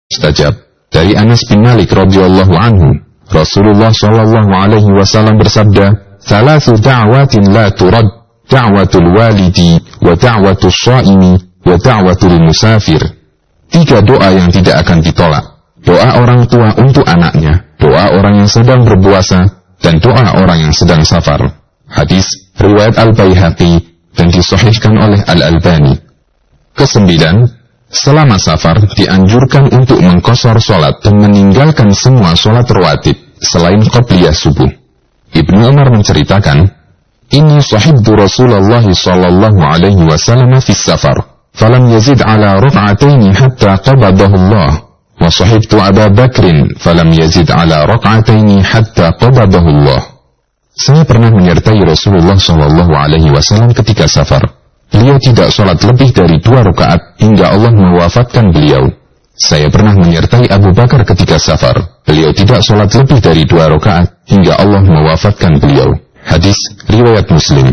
mustajab. Dari Anas bin Malik radhiyallahu anhu, Rasulullah sallallahu alaihi wasallam bersabda, "Thalathu da'watin la turad, da'watul walidi wa da'watus shaimi wa da'watul musafir." 3 doa yang tidak akan ditolak. Doa orang tua untuk anaknya, doa orang yang sedang berpuasa, dan doa orang yang sedang safar. Hadis riwayat Al-Baihaqi dan disahihkan oleh Al-Albani. 9, selama safar dianjurkan untuk mengqashar sholat dan meninggalkan semua sholat rawatib selain qabliyah subuh. Ibnu Umar menceritakan, "Inni sahibtu Rasulullah sallallahu alaihi wasallam fi safar, falam yazid ala rak'ataini hatta qabadahu Allah, wa sahibtu Abu Bakrin falam yazid ala rak'ataini hatta qabadahu Allah." Saya pernah menyertai Rasulullah sallallahu alaihi wasallam ketika safar. Beliau tidak sholat lebih dari 2 rakaat hingga Allah mewafatkan beliau. Saya pernah menyertai Abu Bakar ketika safar. Beliau tidak sholat lebih dari 2 rakaat hingga Allah mewafatkan beliau. Hadis riwayat Muslim.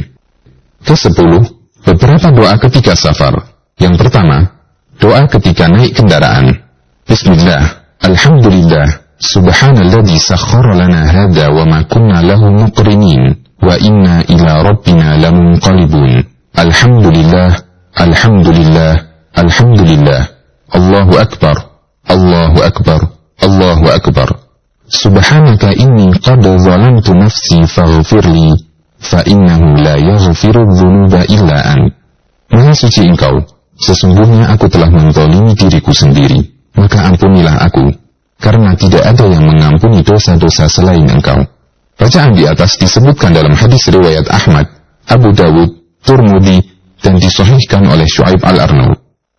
10, beberapa doa ketika safar. Yang pertama, doa ketika naik kendaraan. Bismillah, alhamdulillah, subhanalladzi sakhkhara lana hadza wa ma kunna lahu muqrinin wa inna ila rabbina lamunqalibun. Alhamdulillah, alhamdulillah, alhamdulillah. Allahu akbar, Allahu akbar, Allahu akbar. Subhanaka inni qad zalamtu nafsi faghfirli, fa innahu la yaghfiru dzunuba illa ant. Maha suci Engkau, sesungguhnya aku telah menzalimi diriku sendiri, maka ampunilah aku, karena tidak ada yang mengampuni dosa-dosa selain Engkau. Bacaan di atas disebutkan dalam hadis riwayat Ahmad, Abu Dawud, Turmudi, dan disahihkan oleh Syu'aib Al-Arnaud.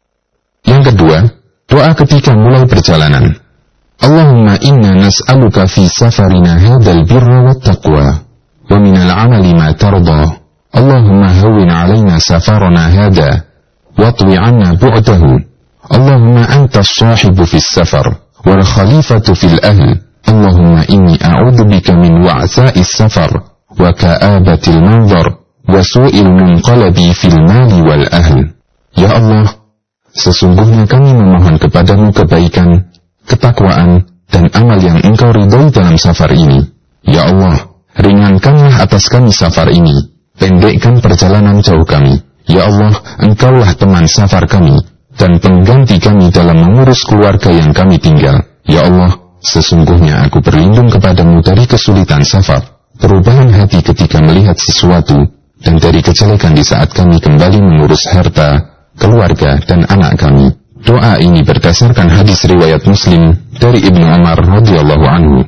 Yang kedua, doa ketika mulai perjalanan. Allahumma inna nas'aluka fi safarina hadzal birra wat taqwa wa minal amali ma tarda. Allahumma hawwin 'alaina safarana hadza wa twi 'anna bu'dahu. Allahumma antas shahibu fis safar wal khalifatu fil ahl. Allahumma inni a'udzu bika min wa'sa'is safar wa ka'abatil manzar wa su'il munqalabi fil mali wal ahl. Ya Allah, sesungguhnya kami memohon kepadamu kebaikan, ketakwaan, dan amal yang Engkau ridhai dalam safar ini. Ya Allah, ringankanlah atas kami safar ini, pendekkan perjalanan jauh kami. Ya Allah, Engkaulah teman safar kami, dan pengganti kami dalam mengurus keluarga yang kami tinggal. Ya Allah, sesungguhnya aku berlindung kepadamu dari kesulitan safar, perubahan hati ketika melihat sesuatu, dan dari kejelekan di saat kami kembali mengurus harta, keluarga, dan anak kami. Doa ini berdasarkan hadis riwayat Muslim dari Ibnu Umar radhiyallahu anhu.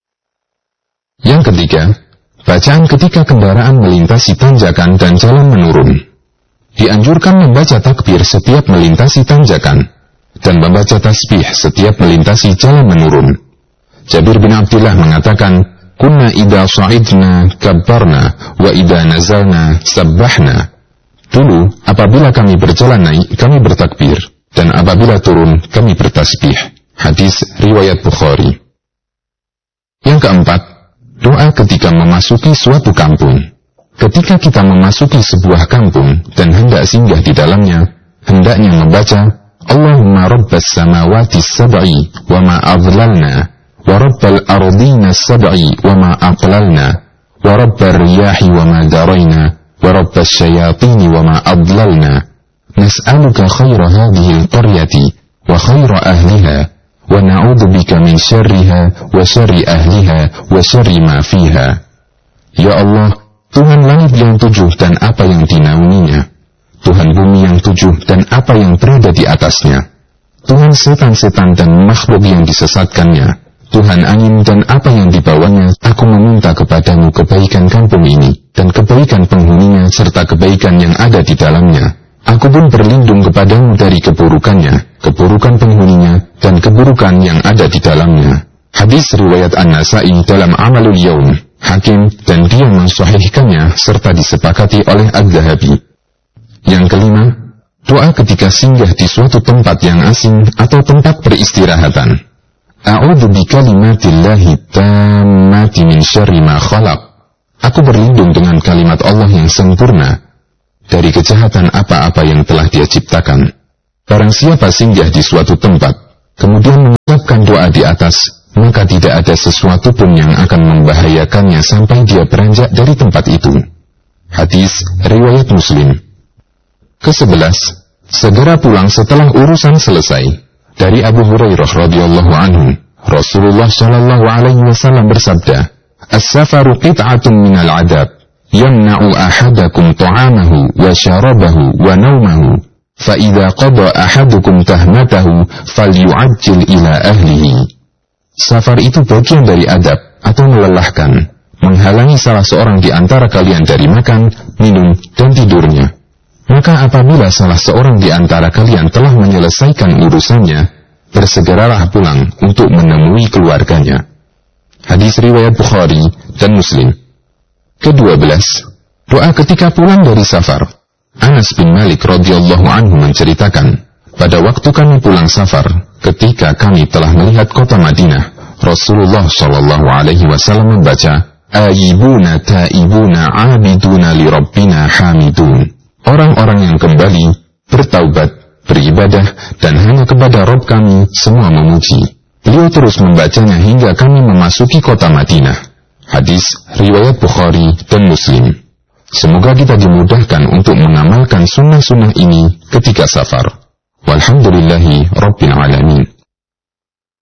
Yang ketiga, bacaan ketika kendaraan melintasi tanjakan dan jalan menurun. Dianjurkan membaca takbir setiap melintasi tanjakan, dan membaca tasbih setiap melintasi jalan menurun. Jabir bin Abdullah mengatakan, "Kunna idza sha'idna kabbarna wa idza nazalna sabbahna." Dulu, apabila kami berjalan naik, kami bertakbir, dan apabila turun, kami bertasbih. Hadis riwayat Bukhari. Yang keempat, doa ketika memasuki suatu kampung. Ketika kita memasuki sebuah kampung dan hendak singgah di dalamnya, hendaknya membaca, Allahumma rabbas samawati sab'i wa ma adlalna, wa rabbal ardina sab'i wa ma aqlalna, wa rabbar riyahi wa ma darayna, wa rabbas syayatini wa ma adlalna. Nas'aluka khaira hadhihi al-qaryati wa khaira ahliha, wa na'udzu bika min syarriha wa syarri ahliha wa syarri ma fiha. Ya Allah, Tuhan langit yang 7 dan apa yang dinaunginya, Tuhan bumi yang 7 dan apa yang berada di atasnya, Tuhan setan-setan dan makhluk yang disesatkannya, Tuhan angin dan apa yang dibawanya. Aku meminta kepadamu kebaikan kampung ini dan kebaikan penghuninya serta kebaikan yang ada di dalamnya. Aku pun berlindung kepadamu dari keburukannya, keburukan penghuninya, dan keburukan yang ada di dalamnya. Hadis riwayat An-Nasa'i dalam Amalul Yaum, Hakim, dan dia mensahihkannya serta disepakati oleh Az-Zahabi. Yang kelima, doa ketika singgah di suatu tempat yang asing atau tempat peristirahatan. A'udzu bikalimatillahi tammati min syarri ma khalaq. Aku berlindung dengan kalimat Allah yang sempurna dari kejahatan apa-apa yang telah Dia ciptakan. Barang siapa singgah di suatu tempat, kemudian atas, maka tidak ada sesuatu pun yang akan membahayakannya sampai dia beranjak dari tempat itu. Hadis riwayat Muslim. Ke-11, segera pulang setelah urusan selesai. Dari Abu Hurairah radhiyallahu anhu, Rasulullah shallallahu alaihi wasallam bersabda, "As-safaru qit'atun minal 'adab, yamna'u ahadakum ta'amahu wa syarabahu wa naumahu, fa idza qada ahadukum tahmatahu falyu'ajjil ila ahlihi." Safar itu bagian dari adab atau melelahkan, menghalangi salah seorang di antara kalian dari makan, minum, dan tidurnya. Maka apabila salah seorang di antara kalian telah menyelesaikan urusannya, bersegeralah pulang untuk menemui keluarganya. Hadis riwayat Bukhari dan Muslim. Ke-12, doa ketika pulang dari safar. Anas bin Malik radhiyallahu anhu menceritakan, pada waktu kami pulang safar, ketika kami telah melihat kota Madinah, Rasulullah shallallahu alaihi wasallam membaca, "Ayibuna taibuna abiduna li rabbina hamidun." Orang-orang yang kembali, bertaubat, beribadah, dan hanya kepada Rabb kami semua memuji. Beliau terus membacanya hingga kami memasuki kota Madinah. Hadis riwayat Bukhari dan Muslim. Semoga kita dimudahkan untuk mengamalkan sunnah-sunnah ini ketika safar. Walhamdulillahi Rabbil Alamin.